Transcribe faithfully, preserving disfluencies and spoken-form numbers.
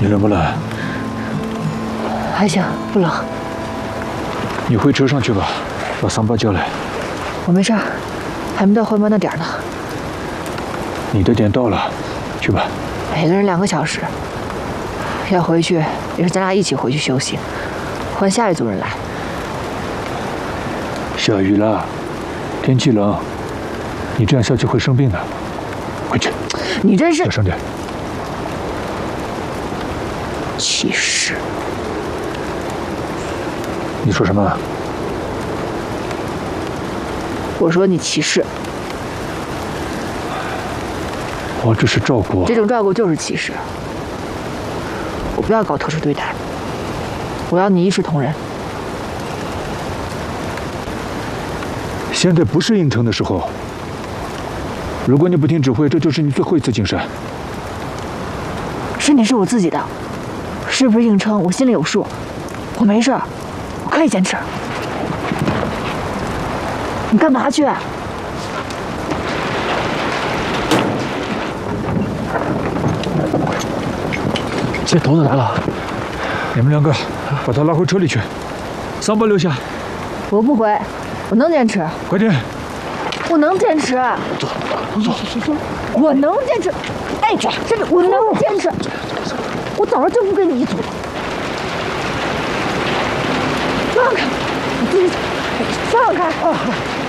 你冷不冷？ 还行，不冷。 你回车上去吧，把桑巴叫来。 我没事，还没到换班的点呢。 你的点到了，去吧。 每个人两个小时。要回去也是咱俩一起回去休息，换下一组人来。 下雨了，天气冷，你这样下去会生病的。回去。 你真是小声点。 歧视。 你说什么？ 我说你歧视。 我只是照顾。 这种照顾就是歧视。我不要搞特殊对待，我要你一视同仁。 现在不是应征的时候。如果你不听指挥，这就是你最后一次进山。 身体是我自己的，是不是硬撑，我心里有数。我没事，我可以坚持。你干嘛去？ 这头子来了，你们两个把他拉回车里去，桑巴留下。 我不回，我能坚持。 快点！ 我能坚持。 走，走走走。 我能坚持。哎，这个我能坚持。我早上就不跟你一组。放开！我自己走。放开！